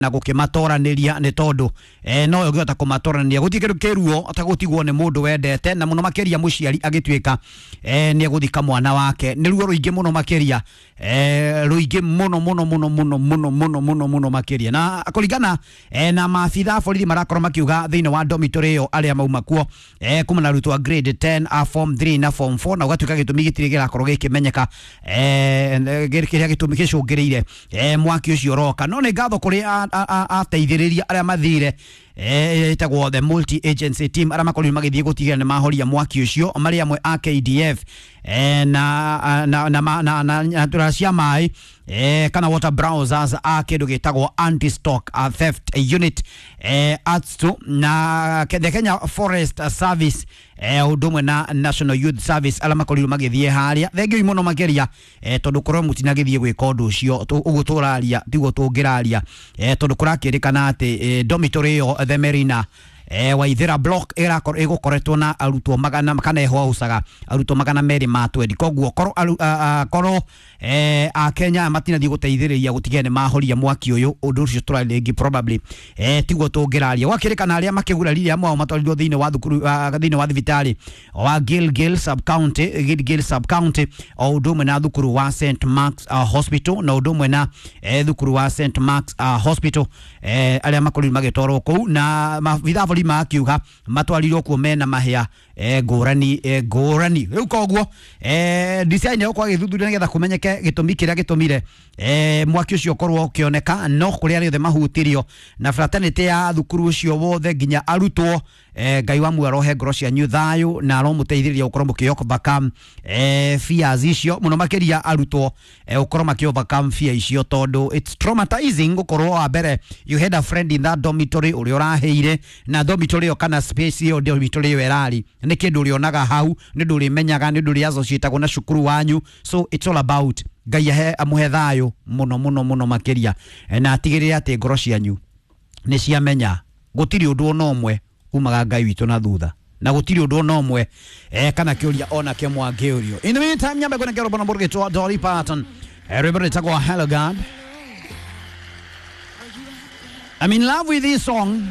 na gukimatoraniria ni tondu no yogota kumatorania gutikiru kiruo atagutigwo ni mundu wendete na muno makeria muciari agitwika ni guthika mwana wake ni ruo ruingi muno makeria ruingi muno makeria na akoligana na maafitha borithi marakorwo makiuga thiini wa dormitory yo aria mauma kuo kuma na rutwa grade 10 form 3 na form 4 na ugatuika gitumi gitire girakorwo gikimenyeka kiria gitumi gicungireire mwaki ucio roka no ni ngatho kuri ateithiriria aria mathire etagwo the multi agency team aria makorwo magithie gutigira ni mahoria mwaki ucio mari amwe a KDF na turacia mai kana water browsers a kindu gitagwo anti stock theft unit atsto na the Kenya Forest Service udumwe na National Youth Service ala makorwo magithie haria thengio muno mageria tondu korwo mutina githie gwika undu ucio uguturaria tigo tungiraria tondu kurakirikana ati dormitory yo the Merina Waithira block igukoretwo na arutwo magana kana eho usaga arutwo magana meri ma 20 koguo koro a Kenya matina thi guteithiriria gutigene mahoria mwaki uyu undu ucio turalengi probably tigo tungiraria wakirikana aria makigurariria amwe matwarirwo thiini wa thukuru thiini wa thibitari wa Gilgil sub county o udumwe na thukuru wa St Mark's Hospital na udumwe na thukuru wa St Mark's Hospital aria makorwo magitorwo kou na mavitha makiuga matwarirwo kuo mena mahia ngurani riu koguo design yo kwa githuthuria nigetha kumenyeke gitumi kiria gitumire mwaki ucio korwo ukioneka no kuria riothe mahutirio na fraternity ya thukuru ucio wothe nginya arutwo ngai wa muarohe ngoro cia nyuthayo na aromuteithiriria ukorwo mukiyobaka fears icio muno makeria arutwo ukorwo makiyobaka fear icio tondu it's traumatizing ukorwo wa mbere you had a friend in that dormitory uri uraheire na dormitory yo kana space yo dormitory yo erari ni kindu urionaga hau ni ndu rimenyaga ni ndu riassociatagwo na cukuru wanyu so it's all about ngai amuhe thayo muno makeria na atigirire ati ngoro cianyu ni ciamenya gutiri undu ona umwe umaga ngai witu na thutha na gutiri undu ona umwe kana kiuria ona ke mwangiurio in the meantime nyambe gonna get on board to Dolly Parton everybody talk about hello God. I'm in love with this song.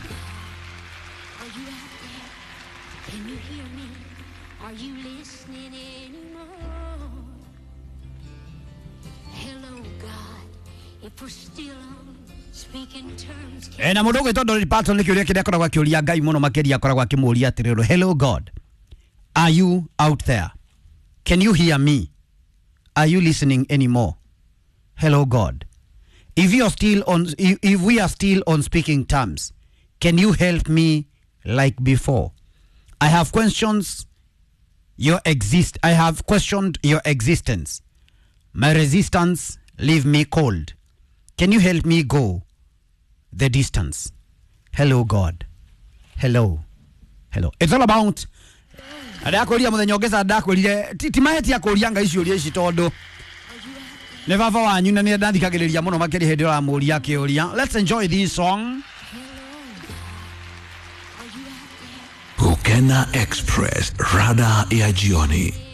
Na mundu gwitwo Dolly Parton ni kiuria kiria koragwa kiuria ngai muno makeria koragwa kimuria atiriro hello God, are you out there? Can you hear me? Are you listening anymore? Hello God, if we are still on speaking terms, can you help me like before? I have questioned your existence. My resistance leave me cold. Can you help me go the distance? Hello God. Hello. It's all about adakoria muthenya ongeza adakorire timaheti akoria ngai ciuria ici tondu ne baba wanyu na ne ndathikagiriria muno makeri hindi ra muria kiuria. Let's enjoy this song. Ukena Express, rada ya jioni.